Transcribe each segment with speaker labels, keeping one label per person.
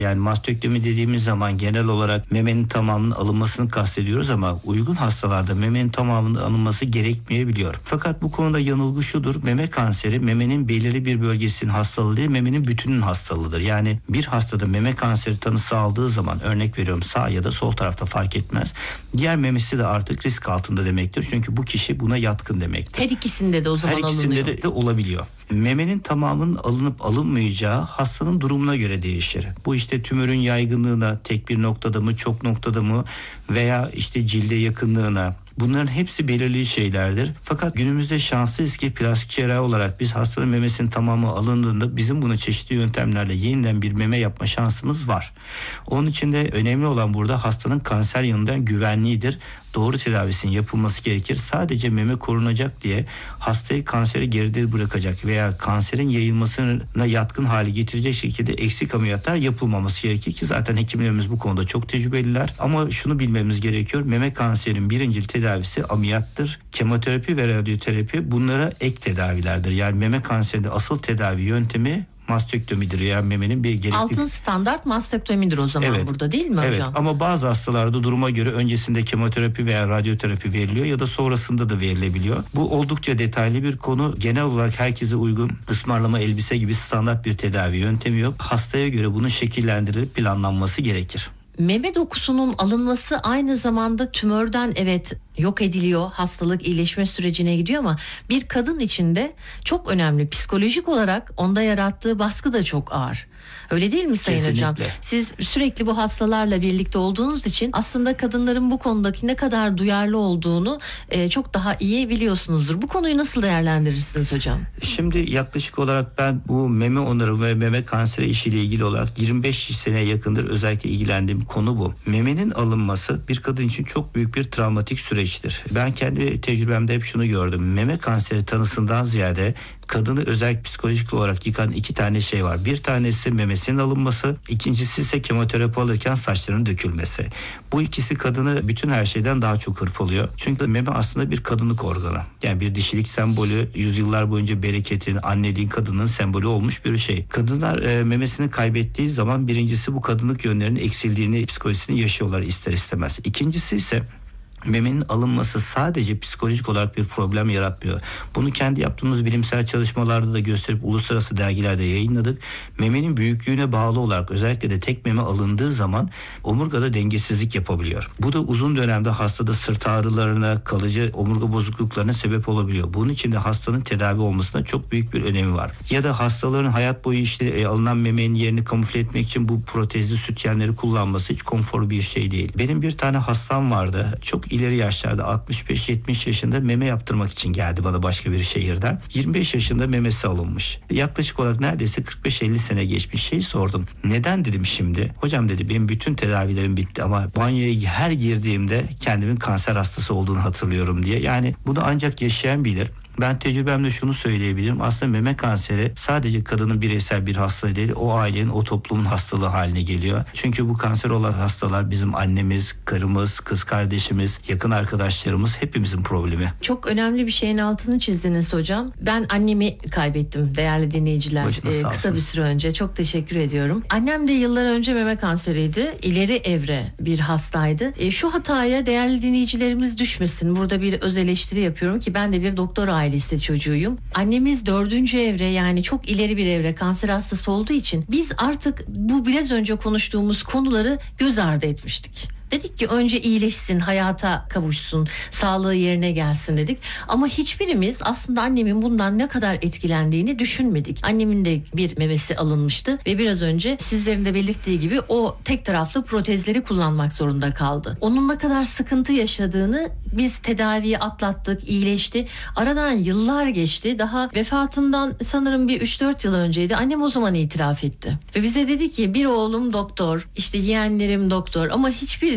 Speaker 1: Yani mastektomi dediğimiz zaman genel olarak memenin tamamının alınmasını kastediyoruz ama uygun hastalarda memenin tamamının alınması gerekmeyebiliyor. Fakat bu konuda yanılgı şudur: meme kanseri memenin belirli bir bölgesinin hastalığı değil, memenin bütünün hastalığıdır. Yani bir hastada meme kanseri tanısı aldığı zaman, örnek veriyorum, sağ ya da sol tarafta fark etmez, diğer memesi de artık risk altında demektir. Çünkü bu kişi buna yatkın demektir.
Speaker 2: Her ikisinde de o zaman alınıyor.
Speaker 1: Her ikisinde de olabiliyor. Memenin tamamının alınıp alınmayacağı hastanın durumuna göre değişir. Bu işte tümörün yaygınlığına, tek bir noktada mı, çok noktada mı veya işte cilde yakınlığına, bunların hepsi belirli şeylerdir. Fakat günümüzde şanslıyız ki plastik cerrahi olarak biz hastanın memesinin tamamı alındığında bizim bunu çeşitli yöntemlerle yeniden bir meme yapma şansımız var. Onun için de önemli olan burada hastanın kanser yanından güvenliğidir. Doğru tedavisinin yapılması gerekir. Sadece meme korunacak diye hastayı kanseri geride bırakacak veya kanserin yayılmasına yatkın hale getirecek şekilde eksik ameliyatlar yapılmaması gerekir ki zaten hekimlerimiz bu konuda çok tecrübeliler. Ama şunu bilmemiz gerekiyor: meme kanserinin birincil tedavisi ameliyattır. Kemoterapi ve radyoterapi bunlara ek tedavilerdir. Yani meme kanserinde asıl tedavi yöntemi mastektomidir. Yani memenin bir gerekli...
Speaker 2: Altın standart mastektomidir o zaman, evet, burada değil mi hocam?
Speaker 1: Evet, ama bazı hastalarda duruma göre öncesinde kemoterapi veya radyoterapi veriliyor ya da sonrasında da verilebiliyor. Bu oldukça detaylı bir konu. Genel olarak herkese uygun ısmarlama elbise gibi standart bir tedavi yöntemi yok. Hastaya göre bunun şekillendirilip planlanması gerekir.
Speaker 2: Meme dokusunun alınması aynı zamanda tümörden evet yok ediliyor, hastalık iyileşme sürecine gidiyor ama bir kadın için de çok önemli. Psikolojik olarak onda yarattığı baskı da çok ağır. Öyle değil mi Sayın
Speaker 1: Kesinlikle.
Speaker 2: Hocam? Siz sürekli bu hastalarla birlikte olduğunuz için aslında kadınların bu konudaki ne kadar duyarlı olduğunu çok daha iyi biliyorsunuzdur. Bu konuyu nasıl değerlendirirsiniz hocam?
Speaker 1: Şimdi yaklaşık olarak ben bu meme onarı ve meme kanseri işiyle ilgili olarak 25 seneye yakındır özellikle ilgilendiğim konu bu. Memenin alınması bir kadın için çok büyük bir travmatik süreçtir. Ben kendi tecrübemde hep şunu gördüm: meme kanseri tanısından ziyade kadını özellikle psikolojik olarak yıkan iki tane şey var. Bir tanesi memesinin alınması, ikincisi ise kemoterapi alırken saçlarının dökülmesi. Bu ikisi kadını bütün her şeyden daha çok hırpalıyor. Çünkü meme aslında bir kadınlık organı. Yani bir dişilik sembolü, yüzyıllar boyunca bereketin, anneliğin, kadının sembolü olmuş bir şey. Kadınlar memesini kaybettiği zaman birincisi bu kadınlık yönlerinin eksildiğini, psikolojisini yaşıyorlar ister istemez. İkincisi ise memenin alınması sadece psikolojik olarak bir problem yaratmıyor. Bunu kendi yaptığımız bilimsel çalışmalarda da gösterip uluslararası dergilerde yayınladık. Memenin büyüklüğüne bağlı olarak özellikle de tek meme alındığı zaman omurgada dengesizlik yapabiliyor. Bu da uzun dönemde hastada sırt ağrılarına, kalıcı omurga bozukluklarına sebep olabiliyor. Bunun için de hastanın tedavi olmasına çok büyük bir önemi var. Ya da hastaların hayat boyu işte alınan memenin yerini kamufle etmek için bu protezli sütyenleri kullanması hiç konforlu bir şey değil. Benim bir tane hastam vardı. Çok ileri yaşlarda 65-70 yaşında meme yaptırmak için geldi bana başka bir şehirden. 25 yaşında memesi alınmış. Yaklaşık olarak neredeyse 45-50 sene geçmiş. Şeyi sordum: neden dedim şimdi? Hocam dedi, benim bütün tedavilerim bitti ama banyoya her girdiğimde kendimin kanser hastası olduğunu hatırlıyorum diye. Yani bunu ancak yaşayan bilir. Ben tecrübemle şunu söyleyebilirim: aslında meme kanseri sadece kadının bireysel bir hastalığı değil, o ailenin, o toplumun hastalığı haline geliyor. Çünkü bu kanser olan hastalar bizim annemiz, karımız, kız kardeşimiz, yakın arkadaşlarımız, hepimizin problemi.
Speaker 2: Çok önemli bir şeyin altını çizdiniz hocam. Ben annemi kaybettim değerli dinleyiciler. Kısa bir süre önce. Çok teşekkür ediyorum. Annem de yıllar önce meme kanseriydi. İleri evre bir hastaydı. Şu hataya değerli dinleyicilerimiz düşmesin. Burada bir öz eleştiri yapıyorum ki ben de bir doktor ailesi çocuğuyum. Annemiz 4. evre, yani çok ileri bir evre kanser hastası olduğu için biz artık bu biraz önce konuştuğumuz konuları göz ardı etmiştik. Dedik ki önce iyileşsin, hayata kavuşsun, sağlığı yerine gelsin dedik. Ama hiçbirimiz aslında annemin bundan ne kadar etkilendiğini düşünmedik. Annemin de bir memesi alınmıştı ve biraz önce sizlerin de belirttiği gibi o tek taraflı protezleri kullanmak zorunda kaldı. Onun ne kadar sıkıntı yaşadığını biz tedaviyi atlattık, iyileşti. Aradan yıllar geçti. Daha vefatından sanırım bir 3-4 yıl önceydi. Annem o zaman itiraf etti. Ve bize dedi ki bir oğlum doktor, işte yeğenlerim doktor ama hiçbirinin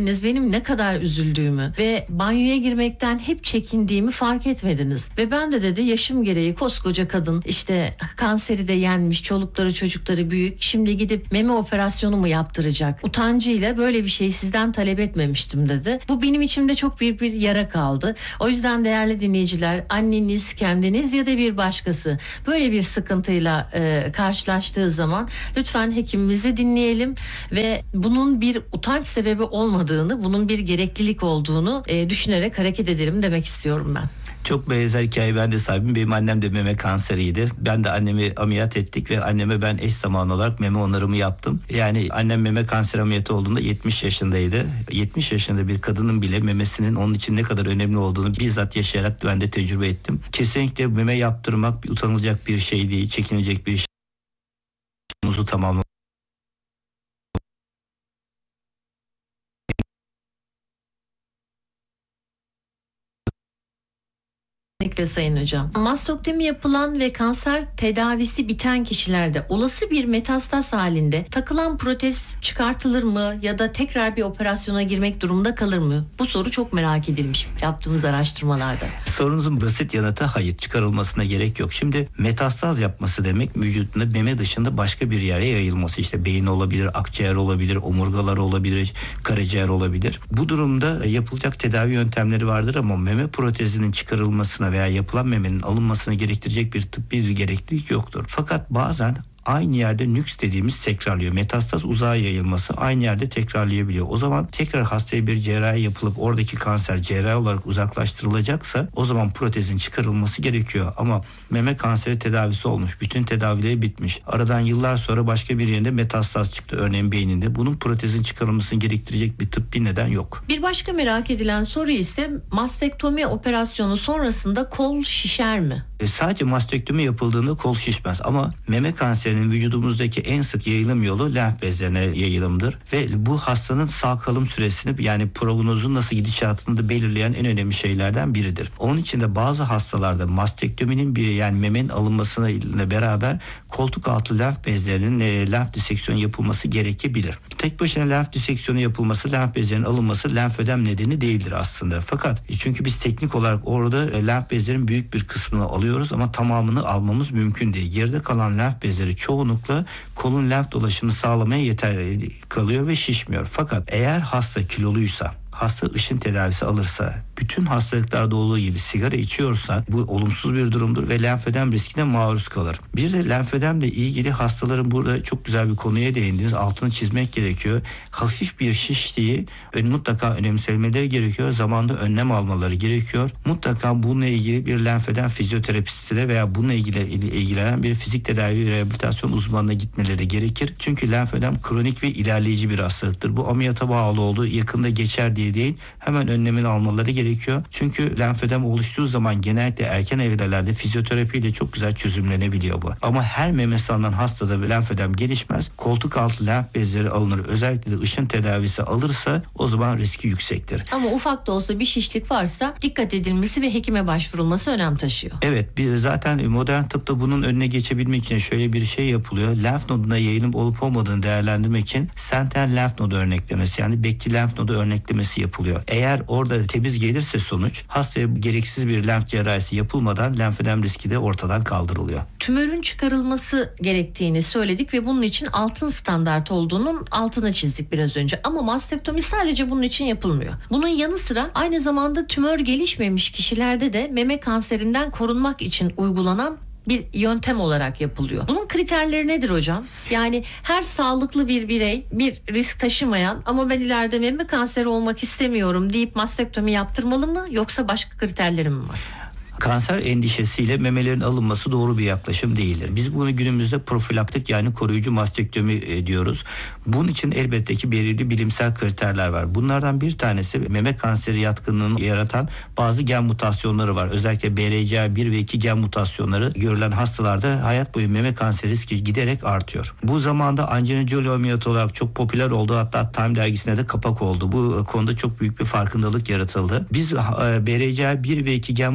Speaker 2: hiçbiriniz benim ne kadar üzüldüğümü ve banyoya girmekten hep çekindiğimi fark etmediniz. Ve ben de dedi yaşım gereği koskoca kadın işte kanseri de yenmiş, çolukları çocukları büyük, şimdi gidip meme operasyonu mu yaptıracak? Utancıyla böyle bir şeyi sizden talep etmemiştim dedi. Bu benim içimde çok büyük bir yara kaldı. O yüzden değerli dinleyiciler, anneniz, kendiniz ya da bir başkası böyle bir sıkıntıyla karşılaştığı zaman lütfen hekimimizi dinleyelim ve bunun bir utanç sebebi olmadığını, bunun bir gereklilik olduğunu düşünerek hareket edelim demek istiyorum ben.
Speaker 1: Çok benzer hikaye ben de sahibim. Benim annem de meme kanseriydi. Ben de annemi ameliyat ettik ve anneme ben eş zamanlı olarak meme onarımı yaptım. Yani annem meme kanser ameliyatı olduğunda 70 yaşındaydı. 70 yaşında bir kadının bile memesinin onun için ne kadar önemli olduğunu bizzat yaşayarak ben de tecrübe ettim. Kesinlikle meme yaptırmak utanılacak bir şey değil, çekinecek bir şey. Muzu tamamlamak.
Speaker 2: Kesinlikle Sayın Hocam. Mastektomi yapılan ve kanser tedavisi biten kişilerde olası bir metastaz halinde takılan protez çıkartılır mı ya da tekrar bir operasyona girmek durumunda kalır mı? Bu soru çok merak edilmiş yaptığımız araştırmalarda.
Speaker 1: Sorunuzun basit yanıtı hayır, çıkarılmasına gerek yok. Şimdi metastaz yapması demek vücudunda meme dışında başka bir yere yayılması. İşte beyin olabilir, akciğer olabilir, omurgalar olabilir, karaciğer olabilir. Bu durumda yapılacak tedavi yöntemleri vardır ama meme protezinin çıkarılmasına veya yapılan memenin alınmasına gerektirecek bir tıbbi bir gereklilik yoktur. Fakat bazen aynı yerde nüks dediğimiz tekrarlıyor. Metastaz uzağa yayılması aynı yerde tekrarlayabiliyor. O zaman tekrar hastaya bir cerrahi yapılıp oradaki kanser cerrahi olarak uzaklaştırılacaksa o zaman protezin çıkarılması gerekiyor. Ama meme kanseri tedavisi olmuş. Bütün tedavileri bitmiş. Aradan yıllar sonra başka bir yerinde metastaz çıktı. Örneğin beyninde. Bunun protezin çıkarılmasını gerektirecek bir tıbbi neden yok.
Speaker 2: Bir başka merak edilen soru ise mastektomi operasyonu sonrasında kol şişer mi?
Speaker 1: Sadece mastektomi yapıldığında kol şişmez ama meme kanserinin vücudumuzdaki en sık yayılım yolu lenf bezlerine yayılımdır ve bu hastanın sağ kalım süresini yani prognozun nasıl gidişatını da belirleyen en önemli şeylerden biridir. Onun için de bazı hastalarda mastektominin bir yani memenin alınmasıyla beraber koltuk altı lenf bezlerinin lenf diseksiyonu yapılması gerekebilir. Tek başına lenf diseksiyonu yapılması, lenf bezlerinin alınması lenfödem nedeni değildir aslında. Fakat çünkü biz teknik olarak orada lenf bezlerin büyük bir kısmını alıyoruz ama tamamını almamız mümkün değil. Geride kalan lenf bezleri çoğunlukla kolun lenf dolaşımını sağlamaya yeterli kalıyor ve şişmiyor. Fakat eğer hasta kiloluysa, hasta ışın tedavisi alırsa, bütün hastalıklarda olduğu gibi sigara içiyorsa bu olumsuz bir durumdur ve lenfödem riskine maruz kalır. Bir de lenfödemle ilgili hastaların burada çok güzel bir konuya değindiniz. Altını çizmek gerekiyor. Hafif bir şişliği mutlaka önemsemeleri gerekiyor. Zamanında önlem almaları gerekiyor. Mutlaka bununla ilgili bir lenfödem fizyoterapistine veya bununla ilgilenen bir fizik tedavi ve rehabilitasyon uzmanına gitmeleri gerekir. Çünkü lenfödem kronik ve ilerleyici bir hastalıktır. Bu ameliyata bağlı olduğu yakında geçer diye değil, hemen önlemini almaları gerekiyor. Çünkü lenfödem oluştuğu zaman genellikle erken evrelerde fizyoterapiyle çok güzel çözümlenebiliyor bu. Ama her memesi alınan hastada lenfödem gelişmez. Koltuk altı lenf bezleri alınır. Özellikle de ışın tedavisi alırsa o zaman riski yüksektir.
Speaker 2: Ama ufak da olsa bir şişlik varsa dikkat edilmesi ve hekime başvurulması önem taşıyor.
Speaker 1: Evet, zaten modern tıpta bunun önüne geçebilmek için şöyle bir şey yapılıyor. Lenf noduna yayılım olup olmadığını değerlendirmek için senten lenf nodu örneklemesi yani bekçi lenf nodu örneklemesi yapılıyor. Eğer orada temiz gelirse sonuç hastaya gereksiz bir lenf cerrahisi yapılmadan lenfödem riski de ortadan kaldırılıyor.
Speaker 2: Tümörün çıkarılması gerektiğini söyledik ve bunun için altın standart olduğunun altını çizdik biraz önce. Ama mastektomi sadece bunun için yapılmıyor. Bunun yanı sıra aynı zamanda tümör gelişmemiş kişilerde de meme kanserinden korunmak için uygulanan bir yöntem olarak yapılıyor. Bunun kriterleri nedir hocam? Yani her sağlıklı bir birey bir risk taşımayan ama ben ileride meme kanseri olmak istemiyorum deyip mastektomi yaptırmalı mı yoksa başka kriterleri mi var?
Speaker 1: Kanser endişesiyle memelerin alınması doğru bir yaklaşım değildir. Biz bunu günümüzde profilaktik yani koruyucu mastektomi diyoruz. Bunun için elbette ki belirli bilimsel kriterler var. Bunlardan bir tanesi meme kanseri yatkınlığını yaratan bazı gen mutasyonları var. Özellikle BRCA1 ve 2 gen mutasyonları görülen hastalarda hayat boyu meme kanseri riski giderek artıyor. Bu zamanda Angelina Jolie ameliyatı olarak çok popüler oldu. Hatta Time dergisine de kapak oldu. Bu konuda çok büyük bir farkındalık yaratıldı. Biz BRCA1 ve 2 gen mutasyonu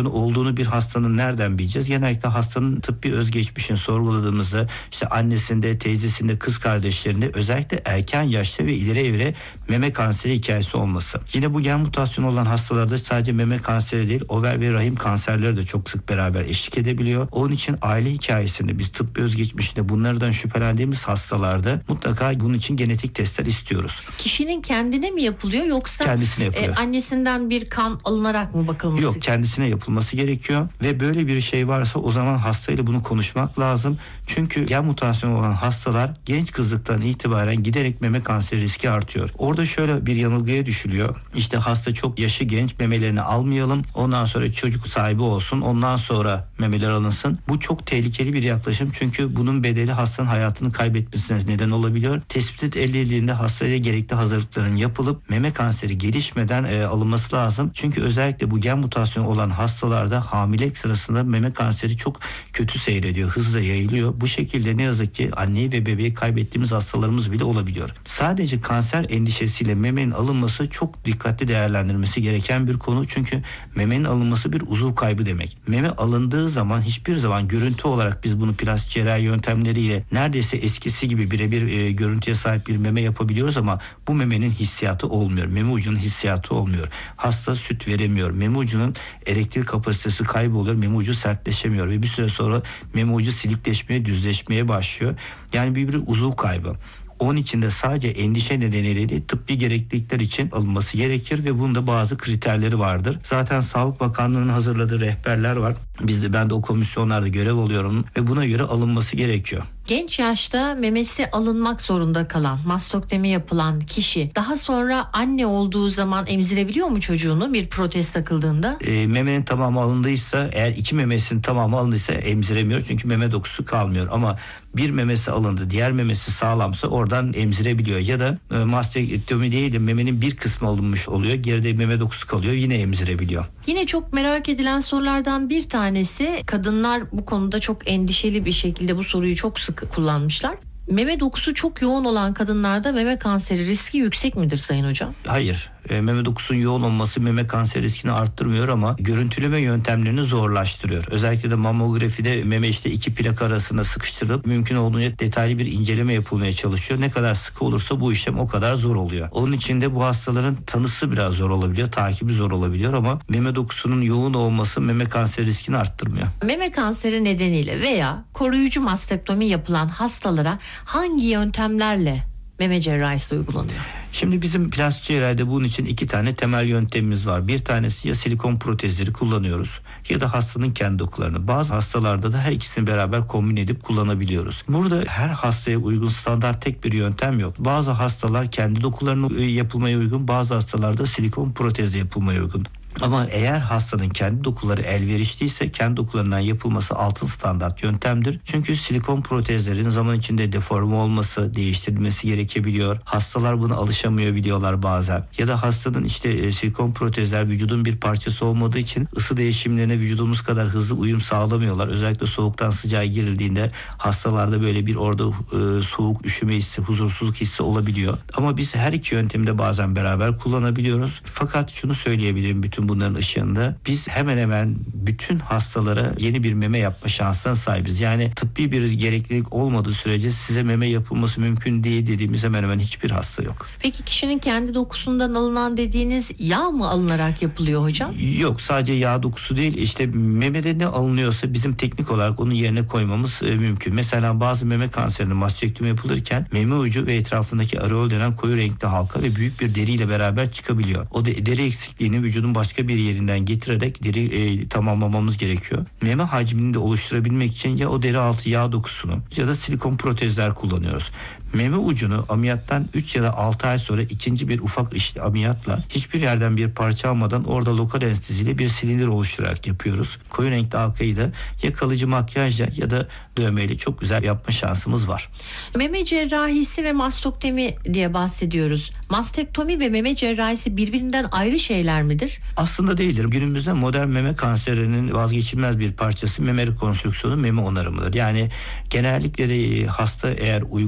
Speaker 1: mutasyonu olduğunu bir hastanın nereden bileceğiz? Genellikle hastanın tıbbi özgeçmişini sorguladığımızda işte annesinde, teyzesinde, kız kardeşlerinde özellikle erken yaşta ve ileri evre meme kanseri hikayesi olması. Yine bu gen mutasyonu olan hastalarda sadece meme kanseri değil, over ve rahim kanserleri de çok sık beraber eşlik edebiliyor. Onun için aile hikayesinde biz tıbbi özgeçmişinde bunlardan şüphelendiğimiz hastalarda mutlaka bunun için genetik testler istiyoruz.
Speaker 2: Kişinin kendine mi yapılıyor yoksa
Speaker 1: kendisine yapılıyor.
Speaker 2: Annesinden bir kan alınarak mı bakılması?
Speaker 1: Yok, kendisine yapılması gerekiyor ve böyle bir şey varsa o zaman hastayla bunu konuşmak lazım. Çünkü gen mutasyonu olan hastalar genç kızlıktan itibaren giderek meme kanseri riski artıyor. Orada şöyle bir yanılgıya düşülüyor. İşte hasta çok yaşı genç, memelerini almayalım. Ondan sonra çocuk sahibi olsun. Ondan sonra memeler alınsın. Bu çok tehlikeli bir yaklaşım. Çünkü bunun bedeli hastanın hayatını kaybetmesine neden olabiliyor. Tespit edildiğinde hastaya gerekli hazırlıkların yapılıp meme kanseri gelişmeden alınması lazım. Çünkü özellikle bu gen mutasyonu olan hastalarda hamilelik sırasında meme kanseri çok kötü seyrediyor. Hızla yayılıyor. Bu şekilde ne yazık ki anneyi ve bebeği kaybettiğimiz hastalarımız bile olabiliyor. Sadece kanser endişesiyle memenin alınması çok dikkatli değerlendirilmesi gereken bir konu. Çünkü memenin alınması bir uzuv kaybı demek. Meme alındığı zaman hiçbir zaman görüntü olarak biz bunu plastik cerrahi yöntemleriyle neredeyse eskisi gibi birebir görüntüye sahip bir meme yapabiliyoruz ama bu memenin hissiyatı olmuyor. Meme ucunun hissiyatı olmuyor. Hasta süt veremiyor. Meme ucunun elektrik kapasitesi kayboluyor. Meme ucu sertleşemiyor ve bir süre sonra meme ucu silikleşmeye, düzleşmeye başlıyor. Yani bir uzuv kaybı. Onun için de sadece endişe nedeniyle değil, tıbbi gereklilikler için alınması gerekir ve bunun da bazı kriterleri vardır. Zaten Sağlık Bakanlığı'nın hazırladığı rehberler var. Ben de o komisyonlarda görev alıyorum ve buna göre alınması gerekiyor.
Speaker 2: Genç yaşta memesi alınmak zorunda kalan, mastektomi yapılan kişi daha sonra anne olduğu zaman emzirebiliyor mu çocuğunu bir protez takıldığında?
Speaker 1: Memenin tamamı alındıysa, eğer iki memesinin tamamı alındıysa emziremiyor. Çünkü meme dokusu kalmıyor ama bir memesi alındı, diğer memesi sağlamsa oradan emzirebiliyor. Ya da mastektomi değil de memenin bir kısmı alınmış oluyor. Geride meme dokusu kalıyor, yine emzirebiliyor.
Speaker 2: Yine çok merak edilen sorulardan bir tanesi, kadınlar bu konuda çok endişeli bir şekilde bu soruyu çok sık kullanmışlar. Meme dokusu çok yoğun olan kadınlarda meme kanseri riski yüksek midir Sayın Hocam?
Speaker 1: Hayır. Meme dokusunun yoğun olması meme kanseri riskini arttırmıyor ama görüntüleme yöntemlerini zorlaştırıyor. Özellikle de mamografide meme işte iki plak arasında sıkıştırılıp mümkün olduğunca detaylı bir inceleme yapılmaya çalışıyor. Ne kadar sıkı olursa bu işlem o kadar zor oluyor. Onun için de bu hastaların tanısı biraz zor olabiliyor, takibi zor olabiliyor ama meme dokusunun yoğun olması meme kanseri riskini arttırmıyor.
Speaker 2: Meme kanseri nedeniyle veya koruyucu mastektomi yapılan hastalara hangi yöntemlerle meme cerrahisi uygulanıyor?
Speaker 1: Şimdi bizim plastik cerrahide bunun için iki tane temel yöntemimiz var. Bir tanesi ya silikon protezleri kullanıyoruz ya da hastanın kendi dokularını. Bazı hastalarda da her ikisini beraber kombin edip kullanabiliyoruz. Burada her hastaya uygun standart tek bir yöntem yok. Bazı hastalar kendi dokularını yapılmaya uygun, bazı hastalarda silikon protezle yapılmaya uygun. Ama eğer hastanın kendi dokuları elverişliyse kendi dokularından yapılması altın standart yöntemdir. Çünkü silikon protezlerin zaman içinde deforme olması, değiştirilmesi gerekebiliyor. Hastalar buna alışamıyor biliyorlar bazen. Ya da hastanın işte silikon protezler vücudun bir parçası olmadığı için ısı değişimlerine vücudumuz kadar hızlı uyum sağlamıyorlar. Özellikle soğuktan sıcağa girildiğinde hastalarda böyle bir orada soğuk, üşüme hissi, huzursuzluk hissi olabiliyor. Ama biz her iki yöntemi de bazen beraber kullanabiliyoruz. Fakat şunu söyleyebilirim bütün bunların ışığında, biz hemen hemen bütün hastalara yeni bir meme yapma şansına sahibiz. Yani tıbbi bir gereklilik olmadığı sürece size meme yapılması mümkün değil dediğimiz hemen hemen hiçbir hasta yok.
Speaker 2: Peki kişinin kendi dokusundan alınan dediğiniz yağ mı alınarak yapılıyor hocam?
Speaker 1: Yok, sadece yağ dokusu değil, işte memede ne alınıyorsa bizim teknik olarak onun yerine koymamız mümkün. Mesela bazı meme kanserinin mastektomi yapılırken meme ucu ve etrafındaki areol denen koyu renkli halka ve büyük bir deriyle beraber çıkabiliyor. O deri eksikliğini vücudun başka bir yerinden getirerek deri tamamlamamız gerekiyor. Meme hacmini de oluşturabilmek için ya o deri altı yağ dokusunu ya da silikon protezler kullanıyoruz. Meme ucunu ameliyattan 3 ya da 6 ay sonra ikinci bir ufak ameliyatla hiçbir yerden bir parça almadan orada lokal anesteziyle bir silindir oluşturarak yapıyoruz. Koyu renkli halkayı da ya kalıcı makyajla ya da dövmeyle çok güzel yapma şansımız var.
Speaker 2: Meme cerrahisi ve mastektomi diye bahsediyoruz. Mastektomi ve meme cerrahisi birbirinden ayrı şeyler midir?
Speaker 1: Aslında değildir. Günümüzde modern meme kanserinin vazgeçilmez bir parçası meme rekonstrüksiyonu, meme onarımıdır. Yani genellikle de hasta eğer uygunsa tıp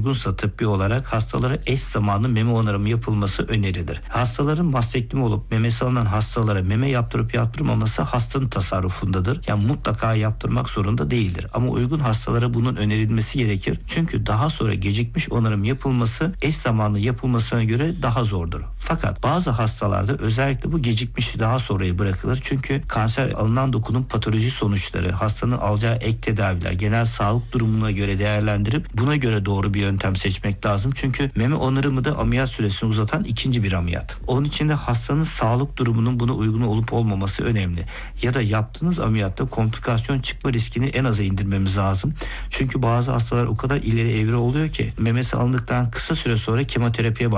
Speaker 1: tıbbi olarak hastalara eş zamanlı meme onarımı yapılması önerilir. Hastaların mastektomi olup memesi alınan hastalara meme yaptırıp yaptırmaması hastanın tasarrufundadır. Yani mutlaka yaptırmak zorunda değildir. Ama uygun hastalara bunun önerilmesi gerekir. Çünkü daha sonra gecikmiş onarım yapılması eş zamanlı yapılmasına göre daha zordur. Fakat bazı hastalarda özellikle bu gecikmiş daha sonraya bırakılır. Çünkü kanser alınan dokunun patoloji sonuçları, hastanın alacağı ek tedaviler, genel sağlık durumuna göre değerlendirip buna göre doğru bir yöntem seçmek lazım. Çünkü meme onarımı da ameliyat süresini uzatan ikinci bir ameliyat. Onun için de hastanın sağlık durumunun buna uygun olup olmaması önemli. Ya da yaptığınız ameliyatta komplikasyon çıkma riskini en aza indirmemiz lazım. Çünkü bazı hastalar o kadar ileri evre oluyor ki memesi alındıktan kısa süre sonra kemoterapiye